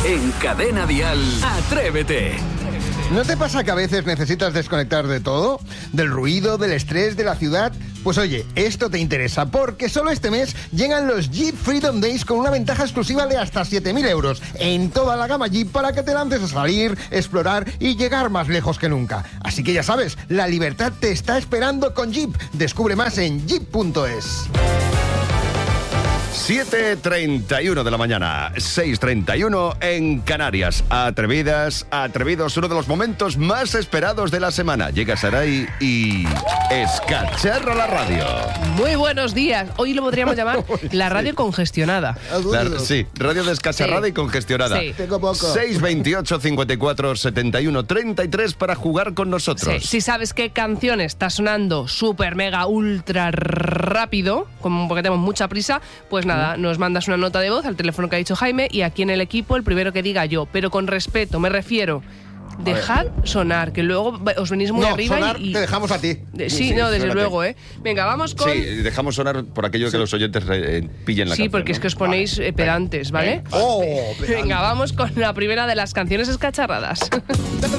En Cadena Dial, Atrévete. ¿No te pasa que a veces necesitas desconectar de todo? ¿Del ruido, del estrés, de la ciudad? Pues oye, esto te interesa, porque solo este mes llegan los Jeep Freedom Days con una ventaja exclusiva de hasta 7.000 euros en toda la gama Jeep para que te lances a salir, explorar y llegar más lejos que nunca. Así que ya sabes, la libertad te está esperando con Jeep. Descubre más en jeep.es. 7:31 de la mañana, 6:31 en Canarias. Atrevidas, atrevidos, uno de los momentos más esperados de la semana. Llega Saray y escacharra la radio. Muy buenos días. Hoy lo podríamos llamar la radio congestionada. Sí, radio descacharrada y congestionada. Sí. Tengo poco. 628 54 71 33 para jugar con nosotros. Sí. Si sabes qué canción está sonando súper, mega, ultra rápido, como porque tenemos mucha prisa, pues nada, nos mandas una nota de voz al teléfono que ha dicho Jaime y aquí en el equipo el primero que diga yo, pero con respeto, me refiero. Dejad sonar, que luego os venís muy arriba sonar y... te dejamos a ti. Sí, no, desde suénate. luego, ¿eh? Venga, vamos con... Sí, dejamos sonar por aquello que los oyentes pillen la Sí, canción, porque ¿no? es que os ponéis pedantes, ¿vale? Oh, Venga, vamos con la primera de las canciones escacharradas.